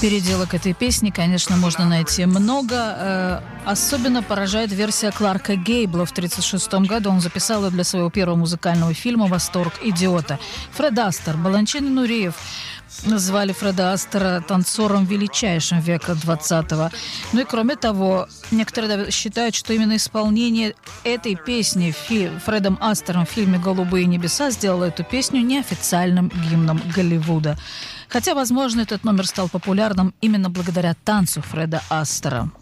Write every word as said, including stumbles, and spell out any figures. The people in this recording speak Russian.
Переделок этой песни, конечно, можно найти много. Э, особенно поражает версия Кларка Гейбла. В тридцать шестом году он записал ее для своего первого музыкального фильма «Восторг идиота». Фред Астер, Баланчин и Нуриев назвали Фреда Астера танцором величайшим века двадцатого. Ну и кроме того, некоторые считают, что именно исполнение этой песни фи- Фредом Астером в фильме «Голубые небеса» сделало эту песню неофициальным гимном Голливуда. Хотя, возможно, этот номер стал популярным именно благодаря танцу Фреда Астера.